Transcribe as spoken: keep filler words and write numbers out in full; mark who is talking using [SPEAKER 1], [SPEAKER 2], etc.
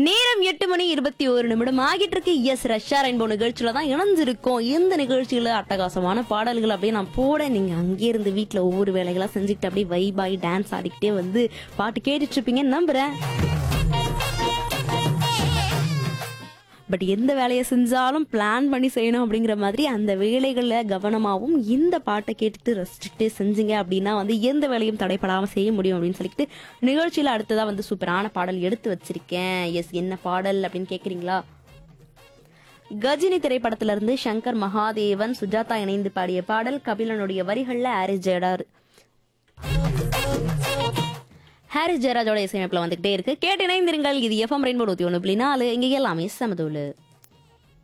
[SPEAKER 1] நேரம் எட்டு மணி இருபத்தி ஒரு நிமிடம் ஆகிட்டு இருக்கு. எஸ் ரஷ்யா ரெயின்போ நிகழ்ச்சியில தான் இணைஞ்சிருக்கோம். இந்த நிகழ்ச்சியில அட்டகாசமான பாடல்கள் அப்படியே நான் போட நீங்க அங்கே இருந்து வீட்டுல ஒவ்வொரு வேலைகளா செஞ்சுக்கிட்டு அப்படியே வைபாய் டான்ஸ் ஆடிக்கிட்டே வந்து பாட்டு கேட்டுட்டு இருப்பீங்கன்னு நம்புறேன். பட் எந்த வேலையை செஞ்சாலும் பிளான் பண்ணி செய்யணும் அப்படிங்கிற மாதிரி அந்த வேலைகளில் கவனமாகவும் இந்த பாட்டை கேட்டுட்டு ரசிச்சுட்டு செஞ்சீங்க அப்படின்னா வந்து எந்த வேலையும் தடைப்படாமல் செய்ய முடியும் அப்படின்னு சொல்லிட்டு நிகழ்ச்சியில் அடுத்ததாக வந்து சூப்பரான பாடல் எடுத்து வச்சிருக்கேன். எஸ் என்ன பாடல் அப்படின்னு கேட்குறீங்களா? கஜினி திரைப்படத்துல இருந்து சங்கர் மகாதேவன் சுஜாதா இணைந்து பாடிய பாடல். கபிலனுடைய வரிகளில் ஹாரிஸ் ஜெயராஜ் ஹாரிஸ் ஜெயராஜோட இசையமைப்புல வந்துகிட்டே இருக்கு. கேட்டு இணைந்திருங்கள். இது எஃப்எம் ரெயின்போ நூத்தி ஒன்று புள்ளி நாலு. இங்க எல்லாமே சமதூளு.